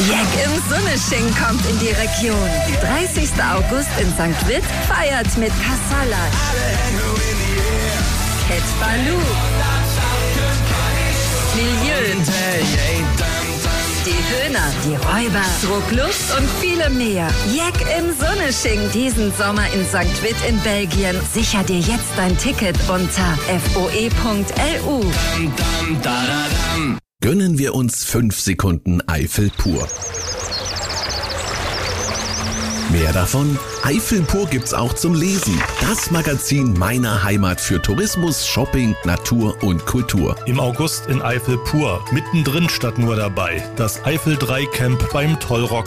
Jack im Sonnesching kommt in die Region. 30. August in St. Vith feiert mit Kassala, Cat Baloo, Milieu, die Höhner, die Räuber, Druckluft und viele mehr. Jack im Sonnesching diesen Sommer in St. Vith in Belgien. Sicher dir jetzt dein Ticket unter foe.lu. Gönnen wir uns 5 Sekunden Eifel pur. Mehr davon? Eifel pur gibt's auch zum Lesen. Das Magazin meiner Heimat für Tourismus, Shopping, Natur und Kultur. Im August in Eifel pur. Mittendrin statt nur dabei. Das Eifel 3 Camp beim Tollrock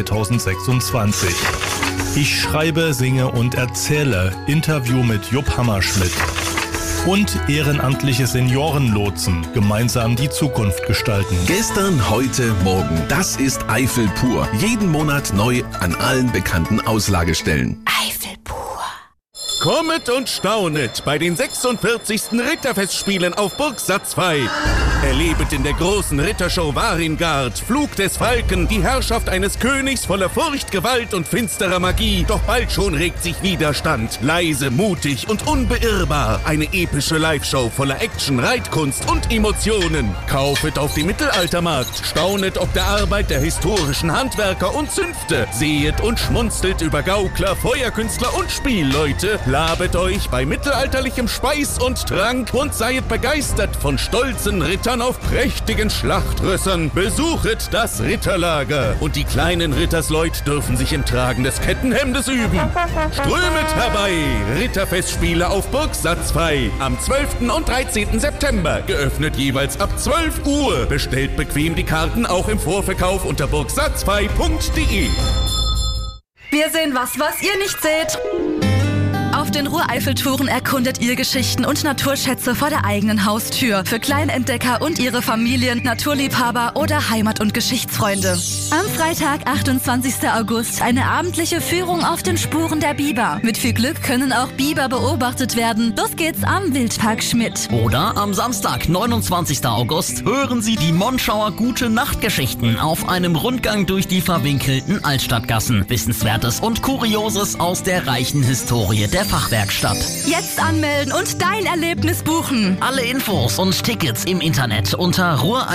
2026. Ich schreibe, singe und erzähle. Interview mit Jupp Hammerschmidt. Und ehrenamtliche Seniorenlotsen gemeinsam die Zukunft gestalten. Gestern, heute, morgen. Das ist Eifel pur. Jeden Monat neu an allen bekannten Auslagestellen. Eifel pur. Kommet und staunet bei den 46. Ritterfestspielen auf Burg Satzfey. Erlebet in der großen Rittershow Waringard, Flug des Falken, die Herrschaft eines Königs voller Furcht, Gewalt und finsterer Magie. Doch bald schon regt sich Widerstand. Leise, mutig und unbeirrbar. Eine epische Live-Show voller Action, Reitkunst und Emotionen. Kaufet auf dem Mittelaltermarkt. Staunet ob der Arbeit der historischen Handwerker und Zünfte. Sehet und schmunzelt über Gaukler, Feuerkünstler und Spielleute. Labet euch bei mittelalterlichem Speis und Trank und seid begeistert von stolzen Rittern auf prächtigen Schlachtrössern. Besuchet das Ritterlager. Und die kleinen Rittersleut dürfen sich im Tragen des Kettenhemdes üben. Strömet herbei. Ritterfestspiele auf Burg Satzfey. Am 12. und 13. September. Geöffnet jeweils ab 12 Uhr. Bestellt bequem die Karten auch im Vorverkauf unter burgsatzfey.de. Wir sehen was ihr nicht seht. Auf den Ruhr-Eifel-Touren erkundet ihr Geschichten und Naturschätze vor der eigenen Haustür. Für Kleinentdecker und ihre Familien, Naturliebhaber oder Heimat- und Geschichtsfreunde. Am Freitag, 28. August, eine abendliche Führung auf den Spuren der Biber. Mit viel Glück können auch Biber beobachtet werden. Los geht's am Wildpark Schmidt. Oder am Samstag, 29. August, hören Sie die Monschauer Gute-Nacht-Geschichten auf einem Rundgang durch die verwinkelten Altstadtgassen. Wissenswertes und Kurioses aus der reichen Historie der Fachwerkstatt. Jetzt anmelden und dein Erlebnis buchen. Alle Infos und Tickets im Internet unter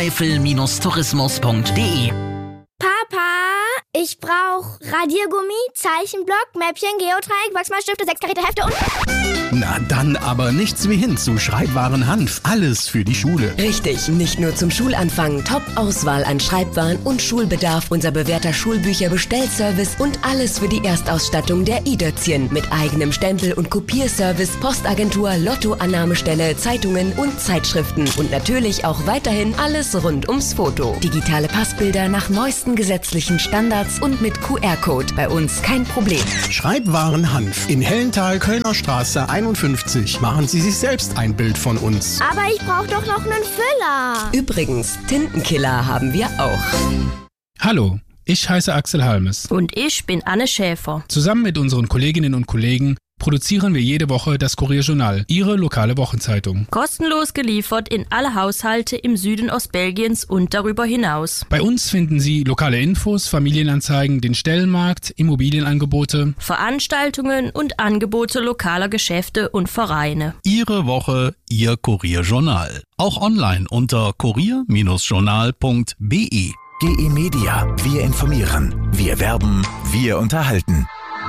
ruhreifel-tourismus.de. Papa, ich brauche Radiergummi, Zeichenblock, Mäppchen, Geodreieck, Wachsmalstifte, 6 Karäte Hefte und... Na dann aber nichts wie hin zu Schreibwaren Hanf. Alles für die Schule. Richtig, nicht nur zum Schulanfang. Top-Auswahl an Schreibwaren und Schulbedarf. Unser bewährter Schulbücher-Bestellservice und alles für die Erstausstattung der i-Dötzchen. Mit eigenem Stempel- und Kopierservice, Postagentur, Lottoannahmestelle, Zeitungen und Zeitschriften. Und natürlich auch weiterhin alles rund ums Foto. Digitale Passbilder nach neuesten gesetzlichen Standards und mit QR-Code. Bei uns kein Problem. Schreibwaren Hanf. In Hellenthal, Kölner Straße 51. Machen Sie sich selbst ein Bild von uns. Aber ich brauche doch noch einen Füller. Übrigens, Tintenkiller haben wir auch. Hallo, ich heiße Axel Halmes. Und ich bin Anne Schäfer. Zusammen mit unseren Kolleginnen und Kollegen produzieren wir jede Woche das Kurier-Journal, Ihre lokale Wochenzeitung. Kostenlos geliefert in alle Haushalte im Süden Ostbelgiens und darüber hinaus. Bei uns finden Sie lokale Infos, Familienanzeigen, den Stellenmarkt, Immobilienangebote, Veranstaltungen und Angebote lokaler Geschäfte und Vereine. Ihre Woche, Ihr Kurier-Journal. Auch online unter kurier-journal.be. GE Media. Wir informieren. Wir werben. Wir unterhalten.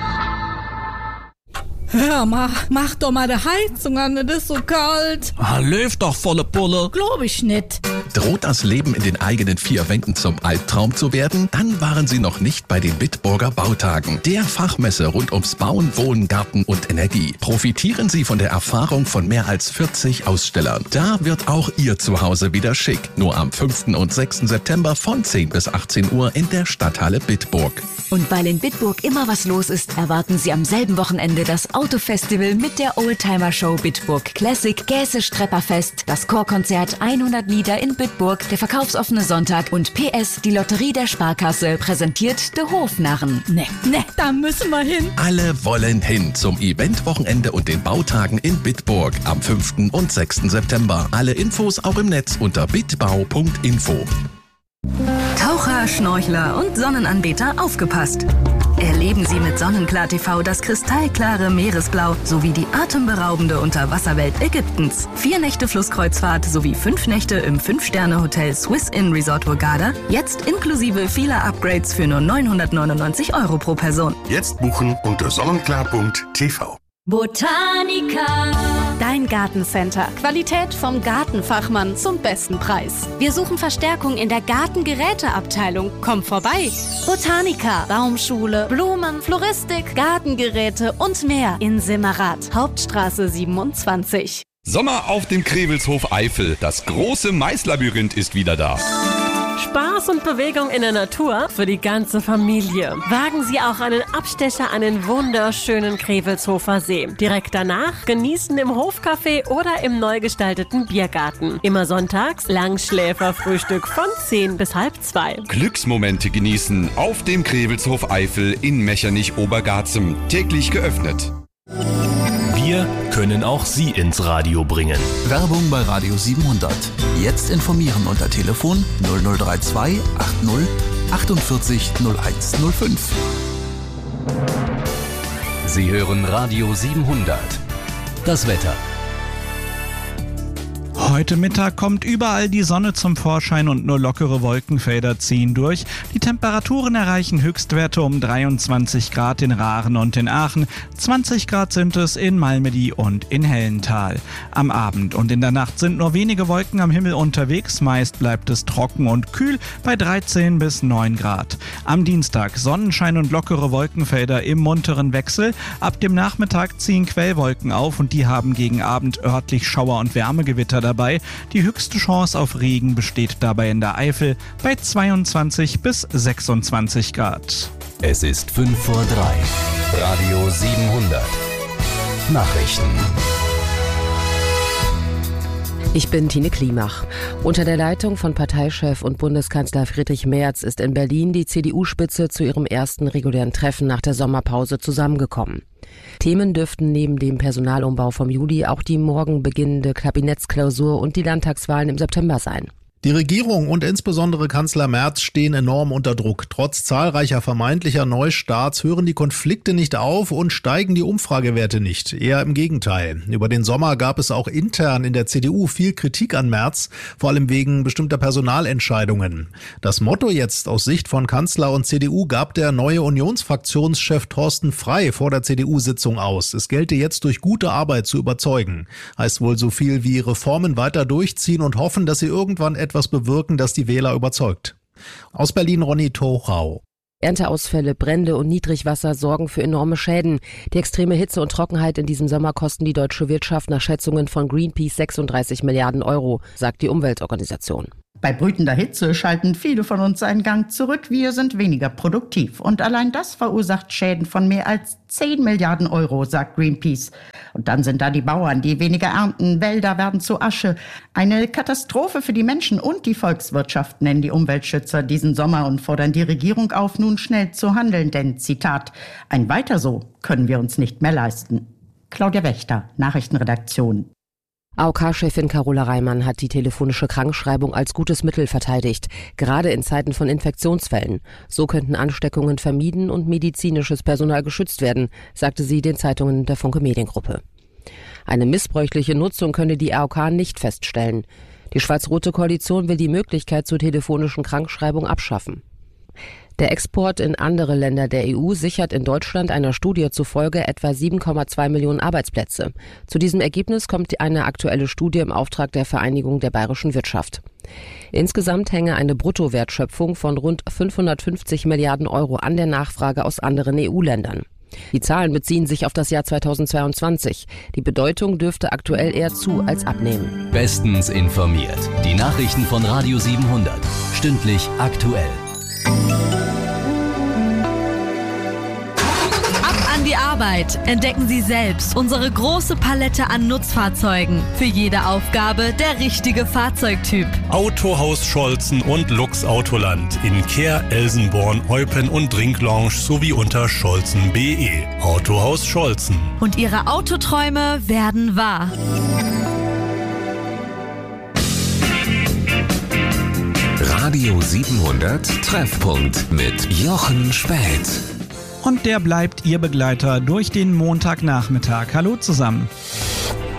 Hör mal, mach doch mal die Heizung an, das ist so kalt. Läuft doch volle Pulle. Glaub ich nicht. Droht das Leben in den eigenen 4 Wänden zum Albtraum zu werden? Dann waren Sie noch nicht bei den Bitburger Bautagen, der Fachmesse rund ums Bauen, Wohnen, Garten und Energie. Profitieren Sie von der Erfahrung von mehr als 40 Ausstellern. Da wird auch Ihr Zuhause wieder schick. Nur am 5. und 6. September von 10 bis 18 Uhr in der Stadthalle Bitburg. Und weil in Bitburg immer was los ist, erwarten Sie am selben Wochenende das Autofestival mit der Oldtimer-Show Bitburg Classic, Käse-Strepperfest, das Chorkonzert 100 Lieder in Bitburg, der verkaufsoffene Sonntag und PS, die Lotterie der Sparkasse präsentiert de Hofnarren. Ne, da müssen wir hin. Alle wollen hin zum Eventwochenende und den Bautagen in Bitburg am 5. und 6. September. Alle Infos auch im Netz unter bitbau.info. Tauchen Taucher, Schnorchler und Sonnenanbeter aufgepasst. Erleben Sie mit Sonnenklar TV das kristallklare Meeresblau sowie die atemberaubende Unterwasserwelt Ägyptens. 4 Nächte Flusskreuzfahrt sowie 5 Nächte im 5-Sterne-Hotel Swiss Inn Resort Hurghada. Jetzt inklusive vieler Upgrades für nur 999 € pro Person. Jetzt buchen unter sonnenklar.tv. Botanica. Dein Gartencenter. Qualität vom Gartenfachmann zum besten Preis. Wir suchen Verstärkung in der Gartengeräteabteilung. Komm vorbei. Botanica. Baumschule, Blumen, Floristik, Gartengeräte und mehr in Simmerath. Hauptstraße 27. Sommer auf dem Krewelshof Eifel. Das große Maislabyrinth ist wieder da. Spaß und Bewegung in der Natur für die ganze Familie. Wagen Sie auch einen Abstecher an den wunderschönen Krewelshofer See. Direkt danach genießen im Hofcafé oder im neu gestalteten Biergarten. Immer sonntags Langschläferfrühstück von 10 bis 1:30. Glücksmomente genießen auf dem Krewelshof Eifel in Mechernich-Obergarzem. Täglich geöffnet. Wir können auch Sie ins Radio bringen. Werbung bei Radio 700. Jetzt informieren unter Telefon 0032 80 48 0105. Sie hören Radio 700. Das Wetter. Heute Mittag kommt überall die Sonne zum Vorschein und nur lockere Wolkenfelder ziehen durch. Die Temperaturen erreichen Höchstwerte um 23 Grad in Raaren und in Aachen. 20 Grad sind es in Malmedy und in Hellental. Am Abend und in der Nacht sind nur wenige Wolken am Himmel unterwegs. Meist bleibt es trocken und kühl bei 13 bis 9 Grad. Am Dienstag Sonnenschein und lockere Wolkenfelder im munteren Wechsel. Ab dem Nachmittag ziehen Quellwolken auf und die haben gegen Abend örtlich Schauer- und Wärmegewitter dabei. Die höchste Chance auf Regen besteht dabei in der Eifel bei 22 bis 26 Grad. Es ist 2:05. Radio 700. Nachrichten. Ich bin Tine Klimach. Unter der Leitung von Parteichef und Bundeskanzler Friedrich Merz ist in Berlin die CDU-Spitze zu ihrem ersten regulären Treffen nach der Sommerpause zusammengekommen. Themen dürften neben dem Personalumbau vom Juli auch die morgen beginnende Kabinettsklausur und die Landtagswahlen im September sein. Die Regierung und insbesondere Kanzler Merz stehen enorm unter Druck. Trotz zahlreicher vermeintlicher Neustarts hören die Konflikte nicht auf und steigen die Umfragewerte nicht. Eher im Gegenteil. Über den Sommer gab es auch intern in der CDU viel Kritik an Merz, vor allem wegen bestimmter Personalentscheidungen. Das Motto jetzt aus Sicht von Kanzler und CDU gab der neue Unionsfraktionschef Thorsten Frey vor der CDU-Sitzung aus. Es gelte jetzt durch gute Arbeit zu überzeugen. Heißt wohl so viel wie Reformen weiter durchziehen und hoffen, dass sie irgendwann etwas bewirken, das die Wähler überzeugt. Aus Berlin Ronny Tochau. Ernteausfälle, Brände und Niedrigwasser sorgen für enorme Schäden. Die extreme Hitze und Trockenheit in diesem Sommer kosten die deutsche Wirtschaft nach Schätzungen von Greenpeace 36 Milliarden €, sagt die Umweltorganisation. Bei brütender Hitze schalten viele von uns einen Gang zurück. Wir sind weniger produktiv. Und allein das verursacht Schäden von mehr als 10 Milliarden €, sagt Greenpeace. Und dann sind da die Bauern, die weniger ernten. Wälder werden zu Asche. Eine Katastrophe für die Menschen und die Volkswirtschaft, nennen die Umweltschützer diesen Sommer und fordern die Regierung auf, nun schnell zu handeln. Denn, Zitat, ein Weiter so können wir uns nicht mehr leisten. Claudia Wächter, Nachrichtenredaktion. AOK-Chefin Carola Reimann hat die telefonische Krankschreibung als gutes Mittel verteidigt, gerade in Zeiten von Infektionsfällen. So könnten Ansteckungen vermieden und medizinisches Personal geschützt werden, sagte sie den Zeitungen der Funke Mediengruppe. Eine missbräuchliche Nutzung könne die AOK nicht feststellen. Die schwarz-rote Koalition will die Möglichkeit zur telefonischen Krankschreibung abschaffen. Der Export in andere Länder der EU sichert in Deutschland einer Studie zufolge etwa 7,2 Millionen Arbeitsplätze. Zu diesem Ergebnis kommt eine aktuelle Studie im Auftrag der Vereinigung der bayerischen Wirtschaft. Insgesamt hänge eine Bruttowertschöpfung von rund 550 Milliarden € an der Nachfrage aus anderen EU-Ländern. Die Zahlen beziehen sich auf das Jahr 2022. Die Bedeutung dürfte aktuell eher zu als abnehmen. Bestens informiert. Die Nachrichten von Radio 700. Stündlich aktuell. An die Arbeit. Entdecken Sie selbst unsere große Palette an Nutzfahrzeugen. Für jede Aufgabe der richtige Fahrzeugtyp. Autohaus Scholzen und Lux Autoland in Kehr, Elsenborn, Eupen und Drinklounge sowie unter scholzen.de. Autohaus Scholzen. Und Ihre Autoträume werden wahr. Radio 700 Treffpunkt mit Jochen Späth. Und der bleibt Ihr Begleiter durch den Montagnachmittag. Hallo zusammen.